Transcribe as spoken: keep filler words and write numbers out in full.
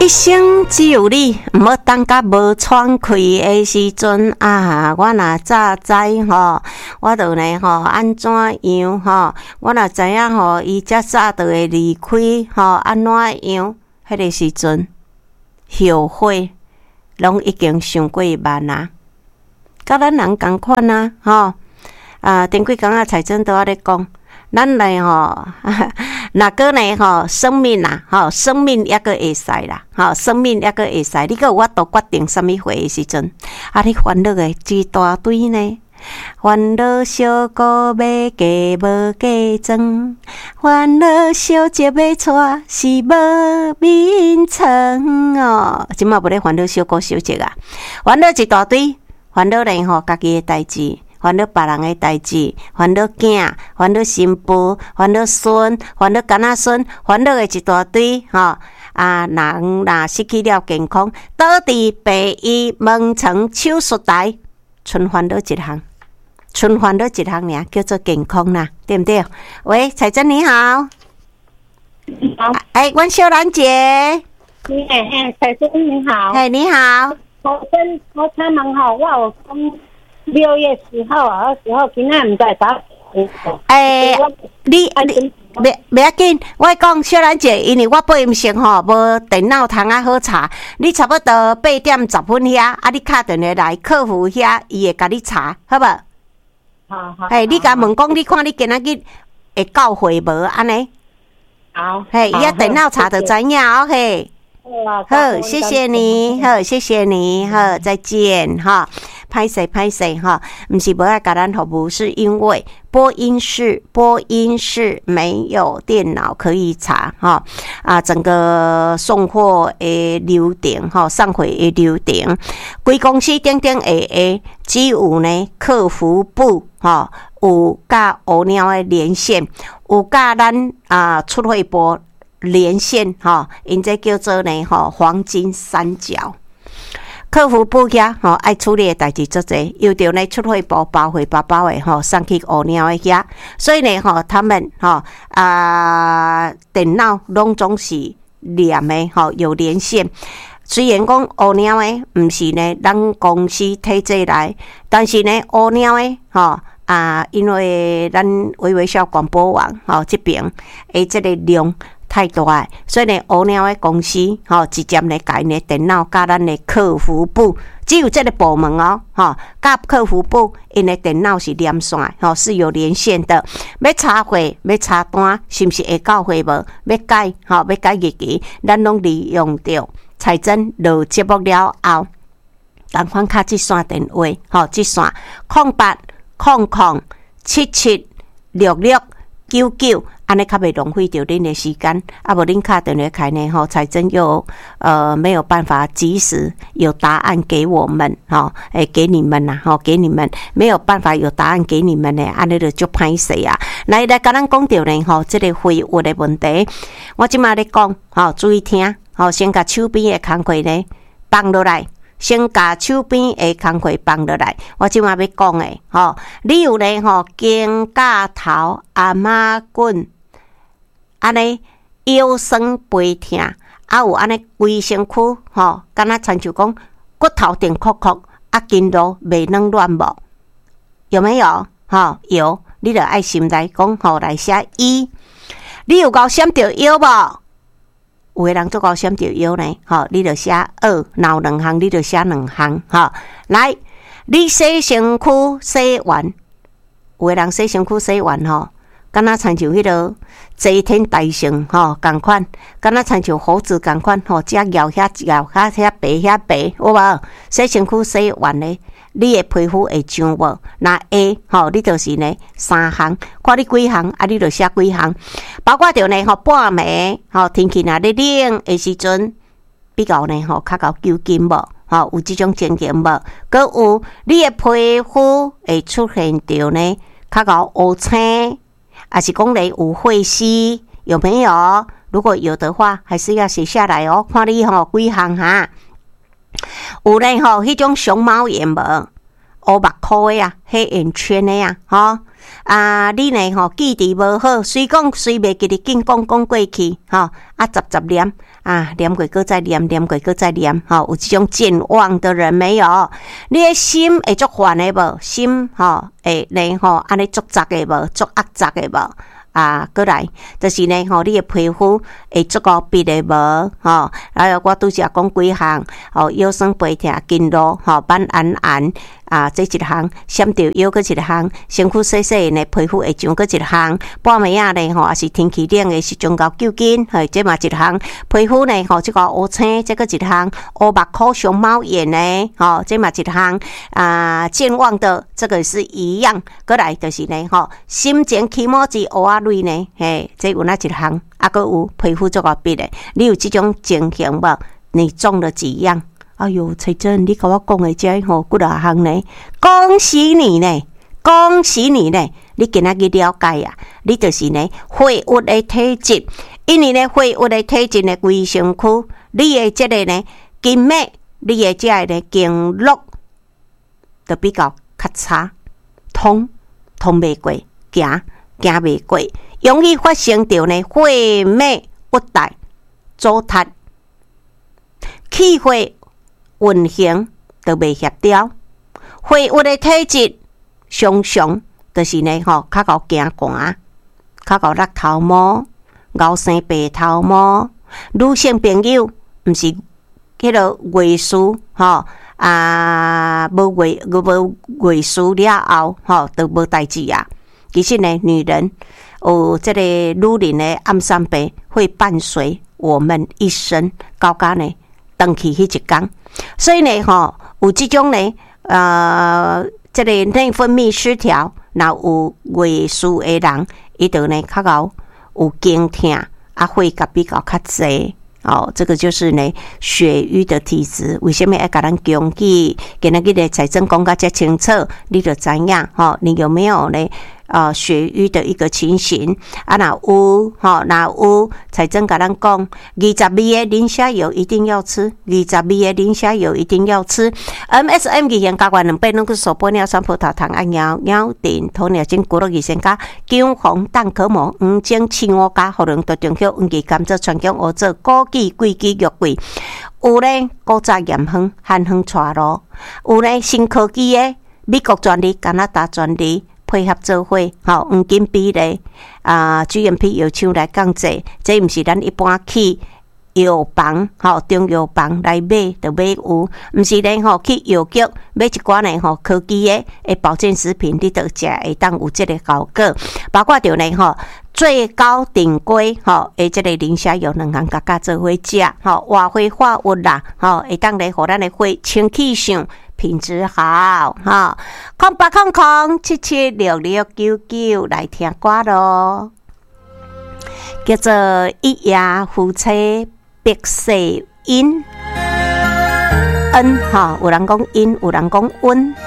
一生只有你，毋好等甲无喘气的时阵啊！我若早知吼，我就呢吼安怎样吼？我若知影吼，伊遮早就会离开吼，安怎样？迄个时阵后悔，拢已经伤过万啊！甲咱人共款啊，吼啊！顶几工啊，彩珍都在咧讲。咱来吼，若个呢吼，生命啦，吼，生命抑个会使啦，吼，生命抑个会使。你个有法度决定什么货的时阵，啊，你烦恼的一大堆呢。烦恼小姑要嫁无嫁妆，烦恼小姐要娶是无眠床哦。即马无咧烦恼小姑小姐啊，烦恼一大堆，烦恼呢吼，家己的代志。烦恼别人的代志，烦恼囝，烦恼新妇，烦恼孙，烦恼囡仔孙，烦恼的一大堆吼。啊，人若失去了健康，倒伫病医门床手术台，剩烦恼一项，剩烦恼一项尔，叫做健康啦，对不对？喂，彩珍你好， 你好， 哎，阮小兰姐， 你好，哎，彩珍你好， 哎，你好， 我跟我请问吼，我有讲。六月十号啊，那时候今仔唔知打。 诶，你你别别要紧，我讲小兰姐，因为我八点钟吼无电脑通啊好查，你差不多八点十分遐，啊，你打电话来客服遐，伊会甲你查，好无？ 好好。 嘿，你甲问讲，你看你今仔日会到会无？安尼？ 好。 嘿，伊遐电脑查就知影哦，嘿。好，谢谢你，好，谢谢你，好，再见哈。拍谁拍谁哈，不是不爱甲咱服务，是因为播音室播音室没有电脑可以查哈啊，整个送货的流程哈，上回的流程，规公司顶顶下下只有呢客服部哈有甲乌鸟的连线，有甲咱啊出货部连线哈，因这叫做呢哈黄金三角。客服部遐吼爱处理的代志足侪，又着呢出货部包回包包的吼送去乌鸟的遐，所以呢吼他们吼啊电脑拢总是连的吼有连线。虽然讲乌鸟的毋是呢咱公司体制来，但是呢乌鸟的吼啊，因为咱微微小广播网吼这边诶这个量。太大诶，所以呢，乌鸟的公司吼，直接呢，甲因的电脑甲咱的客服部，只有这个部门哦，吼，甲客服部因的电脑是连线，吼，是有连线的。要查货，要查单，是毋是会到货无？要改，吼，要改日期，咱拢利用着彩珍录节目了后，同款卡这线电话，吼，这线空八空空七七六六九九。安尼较袂浪费掉恁的时间，啊无恁卡电话开呢吼，才真有呃没有办法及时有答案给我们吼，诶、欸、给你们呐吼，给你们没有办法有答案给你们呢，安尼就足歹势啊！来来，甲咱讲着呢吼，即、这个会务的问题，我即马咧讲吼，注意听吼，先甲手边的工课呢放落来。先甲手边的工课放落来，我即马要讲的吼，你有呢吼，肩胛头、阿妈棍。安尼腰酸背痛，啊有安尼规身躯吼，敢若亲像讲骨头顶壳壳，啊筋络袂软软无？有没有？吼有，你着爱心来讲吼来写一。你有够闪着腰无？有诶人做够闪着腰呢，吼你着写二，若有两项你着写两项，吼来，你洗身躯洗完，有诶人洗身躯洗完吼。敢若亲像迄个齐天大圣吼，共款，敢若亲像猴子共款吼，只摇遐摇遐遐白遐白，有无？洗身躯洗完咧，你的皮肤会上无？若会吼，你就是呢三项，看你几项，啊，你就写几项，包括着呢吼半暝吼，天气若咧冷的时阵，比较呢吼较够揪筋无？吼，有即种情形无？搁有你的皮肤会出现着呢较够乌青。还是讲咧有会丝有没有？如果有的话，还是要写下来哦。看你吼几项哈，有咧吼迄种熊猫眼无，乌目箍的啊，黑眼圈的啊，吼啊，你呢吼记忆无好，虽讲虽袂记得紧讲讲过去，吼啊，杂杂念啊，念过搁再念，念过搁再念，吼、哦，有这种健忘的人没有？你的心会足烦的无？心吼会呢吼安尼足杂的无？足压杂的无？啊，过来，就是呢吼，你的皮肤会足够闭的无？吼，还有我拄则讲几项，吼，腰酸背痛、筋络，吼，斑皑皑。啊，这一项闪着腰，搁一项身躯细细呢，皮肤会痒，搁一项半暝啊呢吼，也是天气冷的时阵搞救筋，嘿，这嘛一项皮肤呢吼，这个乌青，这个一项乌目孔、熊猫眼呢，吼，这嘛一项啊健忘的，这个是一样。过来就是呢吼，心情起毛子乌啊泪呢，嘿，这有哪一项？啊，搁有皮肤这个闭的，你有这种情形无？你中了几样？哎哟，翠珍，你甲我讲的这吼，几啊项呢？恭喜你呢，恭喜你呢！你今仔日了解啊，你就是呢，废物的体质，因为呢，废物的体质呢，规身躯，你的这个呢，筋脉，你的这个呢，经络，就比较较差，通通袂过，行行袂过，容易发生着呢，血脉不带，阻塞，气血。运行都袂协调，废物的体质常常就是呢吼，较够惊寒，较够落头毛，熬生白头毛。女性朋友毋是迄个月事吼啊，无月无月事了后吼，都无代志啊。其实呢，女人有这个女人的暗伤病会伴随我们一生，到家呢。登去迄一天，所以呢，吼有这种呢，呃，这个内分泌失调，若有月事的人，伊就呢较够有经痛，啊，血甲比较较济。哦，这个就是呢血瘀的体质。为什么要甲咱讲起？今仔日的财政讲甲遮清楚，你就知影吼，你有没有呢？呃，血瘀的一个情形啊，那有吼，那有财政甲咱讲，二十味的磷虾油一定要吃，二十味的磷虾油一定要吃。M S M 二型加关两百两个手玻尿酸葡萄糖按尿尿锭糖尿症骨肉二型加姜黄蛋壳膜黄精青乌加荷伦特中效黄芪甘蔗川芎乌枣枸杞桂枝肉桂。有呢古早盐香汉香带路，有呢新科技的美国专利加拿大专利。配合做伙，吼黄金比例啊 ，G M P 药厂来降济，这毋是咱一般去药房，吼中药房来买就买有，毋是咧吼去药局买一寡呢吼科技的诶保健食品，你着食会当有即个效果，包括着呢吼最高顶规吼诶即个磷虾油两项加加做伙食，吼活血化瘀啦，吼会当来互咱的血清气上。品质好哈，空八空空七七六六九九来听歌咯，叫做一夜夫妻白色因恩哈，有人讲因，有人讲温。